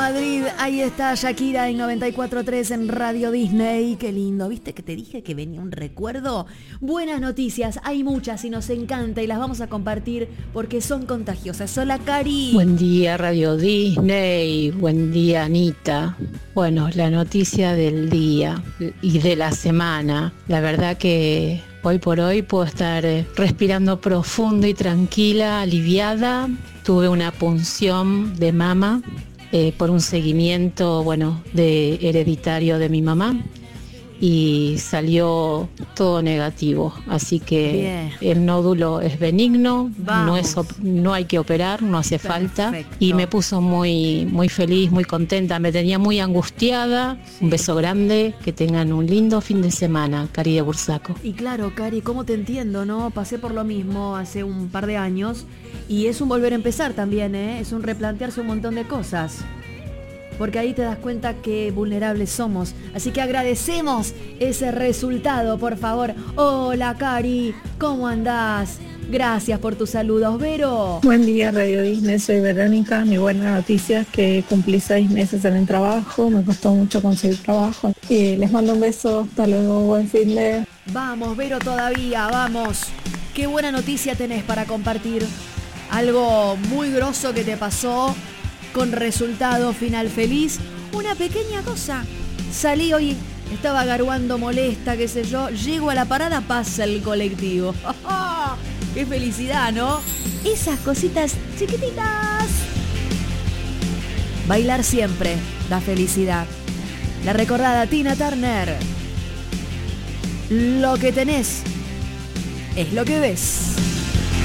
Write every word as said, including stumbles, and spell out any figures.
Madrid, ahí está Shakira en noventa y cuatro punto tres en Radio Disney. Qué lindo, ¿viste que te dije que venía un recuerdo? Buenas noticias, hay muchas y nos encanta y las vamos a compartir porque son contagiosas. Hola, Cari. Buen día, Radio Disney. Buen día, Anita. Bueno, la noticia del día y de la semana. La verdad que hoy por hoy puedo estar respirando profundo y tranquila, aliviada. Tuve una punción de mama eh, por un seguimiento, bueno, de hereditario de mi mamá y salió todo negativo, así que bien. El nódulo es benigno, no es no hay que operar, no hace Perfecto. falta y me puso muy muy feliz, muy contenta, me tenía muy angustiada. Sí. Un beso grande, que tengan un lindo fin de semana, Cari de Bursaco. Y claro, Cari, ¿cómo te entiendo, no? Pasé por lo mismo hace un par de años y es un volver a empezar también, ¿eh? Es un replantearse un montón de cosas. Porque ahí te das cuenta que vulnerables somos. Así que agradecemos ese resultado, por favor. Hola, Cari, ¿cómo andás? Gracias por tus saludos, Vero. Buen día, Radio Disney, soy Verónica. Mi buena noticia es que cumplí seis meses en el trabajo. Me costó mucho conseguir trabajo. Y les mando un beso, hasta luego, buen fin de... Vamos, Vero, todavía, vamos. Qué buena noticia tenés para compartir. Algo muy grosso que te pasó, con resultado final feliz. Una pequeña cosa. Salí hoy, estaba garuando molesta, qué sé yo. Llego a la parada, pasa el colectivo. ¡Qué felicidad!, ¿no? Esas cositas chiquititas. Bailar siempre da felicidad. La recordada Tina Turner. Lo que tenés es lo que ves.